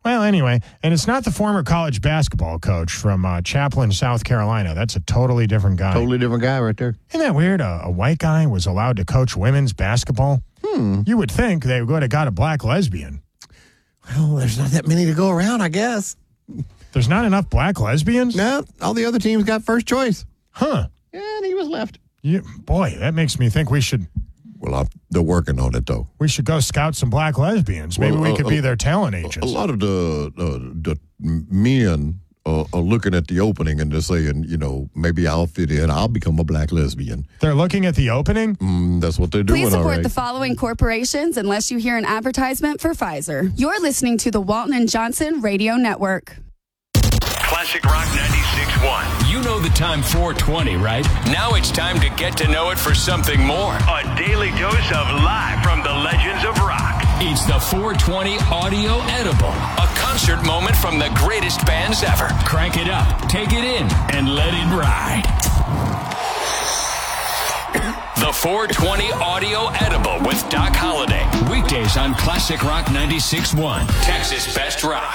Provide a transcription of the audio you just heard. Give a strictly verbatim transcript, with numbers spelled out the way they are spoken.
Well, anyway, and it's not the former college basketball coach from uh, Chaplin, South Carolina. That's a totally different guy. Totally different guy right there. Isn't that weird? A, a white guy was allowed to coach women's basketball? Hmm. You would think they would have got a black lesbian. Well, there's not that many to go around, I guess. There's not enough black lesbians? No, all the other teams got first choice. Huh. And he was left. You, boy, that makes me think we should... Well, I'm, they're working on it, though. We should go scout some black lesbians. Maybe Well, we uh, could be uh, their talent agents. A lot of the uh, the men uh, are looking at the opening and they're saying, you know, maybe I'll fit in. I'll become a black lesbian. They're looking at the opening? Mm, that's what they're doing. Please all support right. the following corporations unless you hear an advertisement for Pfizer. You're listening to the Walton and Johnson Radio Network. Classic Rock ninety-six point one. You know the time four twenty, right? Now it's time to get to know it for something more. A daily dose of live from the legends of rock. It's the four twenty Audio Edible, a concert moment from the greatest bands ever. Crank it up, take it in, and let it ride. The four twenty Audio Edible with Doc Holliday. Weekdays on Classic Rock ninety-six point one. Texas Best Rock.